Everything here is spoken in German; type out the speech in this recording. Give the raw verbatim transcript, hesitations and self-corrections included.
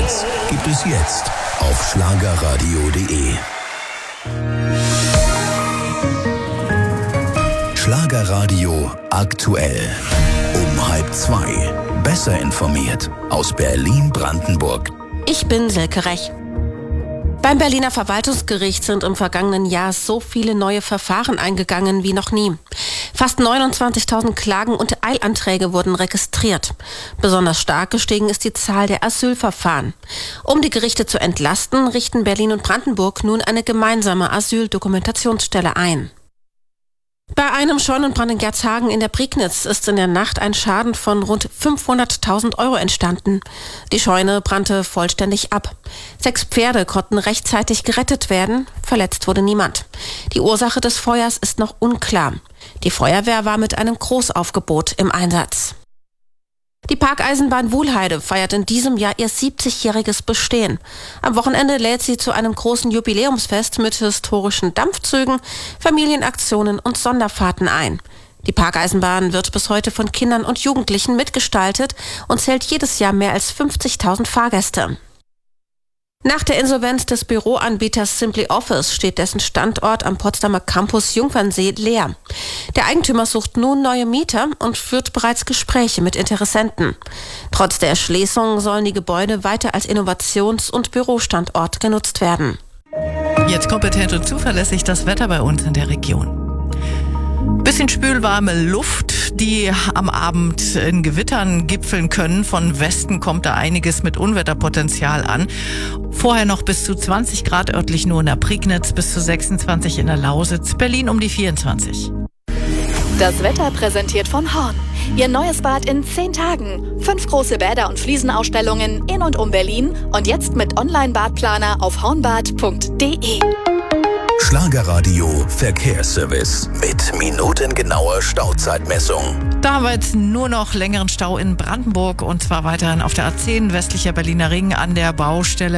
Hits gibt es jetzt auf schlagerradio punkt de. Schlagerradio aktuell. Um halb zwei. Besser informiert aus Berlin-Brandenburg. Ich bin Silke Rech. Beim Berliner Verwaltungsgericht sind im vergangenen Jahr so viele neue Verfahren eingegangen wie noch nie. Fast neunundzwanzigtausend Klagen und Eilanträge wurden registriert. Besonders stark gestiegen ist die Zahl der Asylverfahren. Um die Gerichte zu entlasten, richten Berlin und Brandenburg nun eine gemeinsame Asyldokumentationsstelle ein. Bei einem Scheunenbrand in Gerzhagen in der Prignitz ist in der Nacht ein Schaden von rund fünfhunderttausend Euro entstanden. Die Scheune brannte vollständig ab. Sechs Pferde konnten rechtzeitig gerettet werden, verletzt wurde niemand. Die Ursache des Feuers ist noch unklar. Die Feuerwehr war mit einem Großaufgebot im Einsatz. Die Parkeisenbahn Wuhlheide feiert in diesem Jahr ihr siebzigjähriges Bestehen. Am Wochenende lädt sie zu einem großen Jubiläumsfest mit historischen Dampfzügen, Familienaktionen und Sonderfahrten ein. Die Parkeisenbahn wird bis heute von Kindern und Jugendlichen mitgestaltet und zählt jedes Jahr mehr als fünfzigtausend Fahrgäste. Nach der Insolvenz des Büroanbieters Simply Office steht dessen Standort am Potsdamer Campus Jungfernsee leer. Der Eigentümer sucht nun neue Mieter und führt bereits Gespräche mit Interessenten. Trotz der Erschließung sollen die Gebäude weiter als Innovations- und Bürostandort genutzt werden. Jetzt kompetent und zuverlässig das Wetter bei uns in der Region. Bisschen spülwarme Luft, die am Abend in Gewittern gipfeln können. Von Westen kommt da einiges mit Unwetterpotenzial an. Vorher noch bis zu zwanzig Grad örtlich nur in der Prignitz, bis zu sechsundzwanzig in der Lausitz, Berlin um die vierundzwanzig. Das Wetter präsentiert von Horn. Ihr neues Bad in zehn Tagen. Fünf große Bäder und Fliesenausstellungen in und um Berlin. Und jetzt mit Online-Badplaner auf hornbad punkt de. Schlagerradio Verkehrsservice mit minutengenauer Stauzeitmessung. Da haben wir jetzt nur noch längeren Stau in Brandenburg und zwar weiterhin auf der A zehn westlicher Berliner Ring an der Baustelle